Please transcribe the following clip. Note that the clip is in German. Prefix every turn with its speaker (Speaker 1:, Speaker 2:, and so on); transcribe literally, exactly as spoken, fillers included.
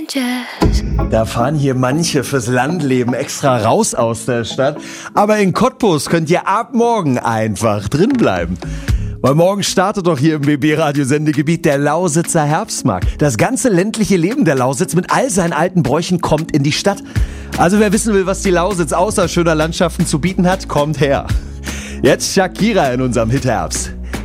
Speaker 1: Da fahren hier manche fürs Landleben extra raus aus der Stadt. Aber in Cottbus könnt ihr ab morgen einfach drin bleiben. Weil morgen startet doch hier im B B-Radio-Sendegebiet der Lausitzer Herbstmarkt. Das ganze ländliche Leben der Lausitz mit all seinen alten Bräuchen kommt in die Stadt. Also wer wissen will, was die Lausitz außer schöner Landschaften zu bieten hat, kommt her. Jetzt Shakira in unserem Hit Herbst.